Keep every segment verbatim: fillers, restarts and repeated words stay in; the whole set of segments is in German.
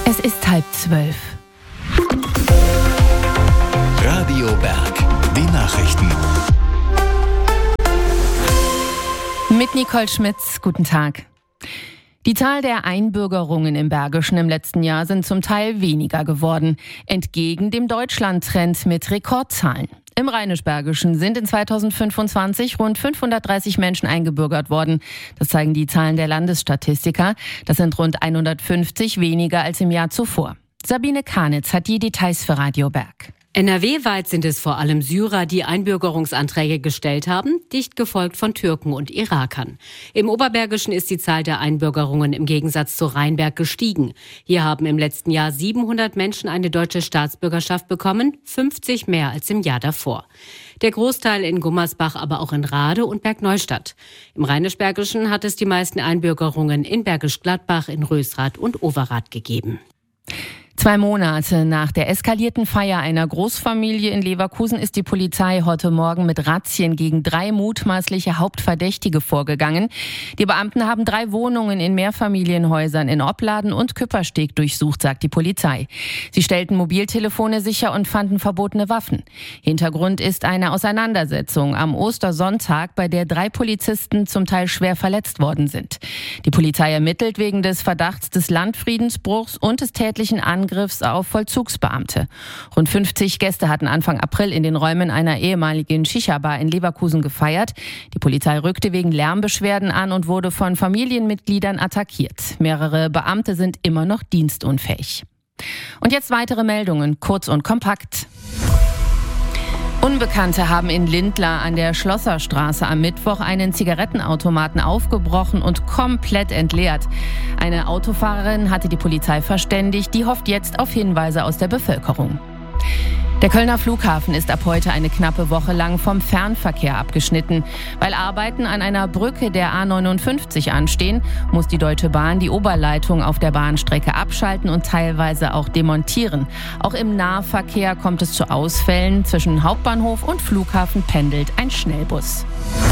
Es ist halb zwölf. Radio Berg, die Nachrichten. Mit Nicole Schmitz, guten Tag. Die Zahl der Einbürgerungen im Bergischen im letzten Jahr sind zum Teil weniger geworden, entgegen dem Deutschland-Trend mit Rekordzahlen. Im Rheinisch-Bergischen sind in zweitausendfünfundzwanzig rund fünfhundertdreißig Menschen eingebürgert worden. Das zeigen die Zahlen der Landesstatistiker. Das sind rund hundertfünfzig weniger als im Jahr zuvor. Sabine Kanitz hat die Details für Radio Berg. N R W-weit sind es vor allem Syrer, die Einbürgerungsanträge gestellt haben, dicht gefolgt von Türken und Irakern. Im Oberbergischen ist die Zahl der Einbürgerungen im Gegensatz zu Rheinberg gestiegen. Hier haben im letzten Jahr siebenhundert Menschen eine deutsche Staatsbürgerschaft bekommen, fünfzig mehr als im Jahr davor. Der Großteil in Gummersbach, aber auch in Rade und Bergneustadt. Im Rheinisch-Bergischen hat es die meisten Einbürgerungen in Bergisch Gladbach, in Rösrath und Overath gegeben. Zwei Monate nach der eskalierten Feier einer Großfamilie in Leverkusen ist die Polizei heute Morgen mit Razzien gegen drei mutmaßliche Hauptverdächtige vorgegangen. Die Beamten haben drei Wohnungen in Mehrfamilienhäusern in Opladen und Küppersteg durchsucht, sagt die Polizei. Sie stellten Mobiltelefone sicher und fanden verbotene Waffen. Hintergrund ist eine Auseinandersetzung am Ostersonntag, bei der drei Polizisten zum Teil schwer verletzt worden sind. Die Polizei ermittelt wegen des Verdachts des Landfriedensbruchs und des tätlichen Angriffs Angriffs auf Vollzugsbeamte. Rund fünfzig Gäste hatten Anfang April in den Räumen einer ehemaligen Shisha-Bar in Leverkusen gefeiert. Die Polizei rückte wegen Lärmbeschwerden an und wurde von Familienmitgliedern attackiert. Mehrere Beamte sind immer noch dienstunfähig. Und jetzt weitere Meldungen, kurz und kompakt. Unbekannte haben in Lindlar an der Schlosserstraße am Mittwoch einen Zigarettenautomaten aufgebrochen und komplett entleert. Eine Autofahrerin hatte die Polizei verständigt, die hofft jetzt auf Hinweise aus der Bevölkerung. Der Kölner Flughafen ist ab heute eine knappe Woche lang vom Fernverkehr abgeschnitten. Weil Arbeiten an einer Brücke der A neunundfünfzig anstehen, muss die Deutsche Bahn die Oberleitung auf der Bahnstrecke abschalten und teilweise auch demontieren. Auch im Nahverkehr kommt es zu Ausfällen. Zwischen Hauptbahnhof und Flughafen pendelt ein Schnellbus.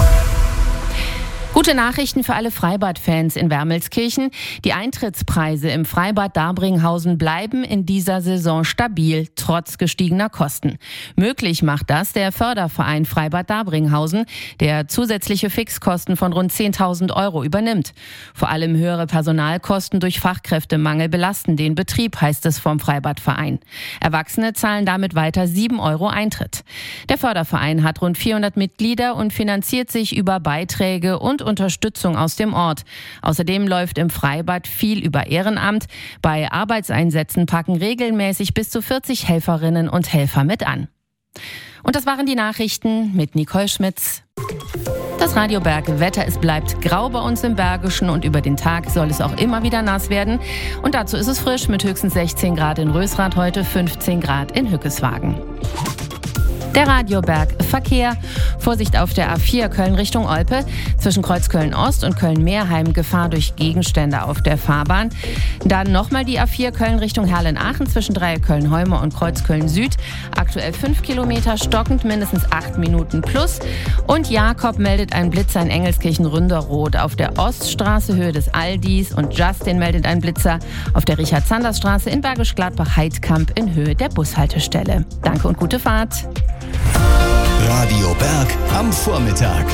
Gute Nachrichten für alle Freibad-Fans in Wermelskirchen. Die Eintrittspreise im Freibad Dabringhausen bleiben in dieser Saison stabil, trotz gestiegener Kosten. Möglich macht das der Förderverein Freibad Dabringhausen, der zusätzliche Fixkosten von rund zehntausend Euro übernimmt. Vor allem höhere Personalkosten durch Fachkräftemangel belasten den Betrieb, heißt es vom Freibadverein. Erwachsene zahlen damit weiter sieben Euro Eintritt. Der Förderverein hat rund vierhundert Mitglieder und finanziert sich über Beiträge und Unterstützung aus dem Ort. Außerdem läuft im Freibad viel über Ehrenamt. Bei Arbeitseinsätzen packen regelmäßig bis zu vierzig Helferinnen und Helfer mit an. Und das waren die Nachrichten mit Nicole Schmitz. Das Radio Berg Wetter, es bleibt grau bei uns im Bergischen und über den Tag soll es auch immer wieder nass werden. Und dazu ist es frisch mit höchstens sechzehn Grad in Rösrath, heute fünfzehn Grad in Hückeswagen. Der Radio Berg Verkehr. Vorsicht auf der A vier Köln Richtung Olpe. Zwischen Kreuzköln Ost und Köln-Meerheim Gefahr durch Gegenstände auf der Fahrbahn. Dann nochmal die A vier Köln Richtung Herlen-Aachen zwischen Dreiecköln-Heume und Kreuzköln Süd. Aktuell fünf Kilometer stockend, mindestens acht Minuten plus. Und Jakob meldet einen Blitzer in Engelskirchen-Ründerroth auf der Oststraße Höhe des Aldis. Und Justin meldet einen Blitzer auf der Richard-Sanders-Straße in Bergisch Gladbach-Heidkamp in Höhe der Bushaltestelle. Danke und gute Fahrt. Radio Berg am Vormittag.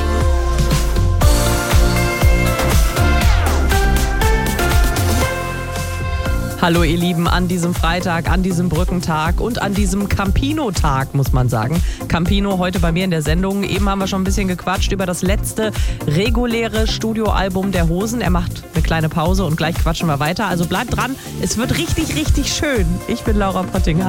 Hallo ihr Lieben, an diesem Freitag, an diesem Brückentag und an diesem Campino-Tag, muss man sagen. Campino heute bei mir in der Sendung. Eben haben wir schon ein bisschen gequatscht über das letzte reguläre Studioalbum der Hosen. Er macht eine kleine Pause und gleich quatschen wir weiter. Also bleibt dran, es wird richtig, richtig schön. Ich bin Laura Pottinger.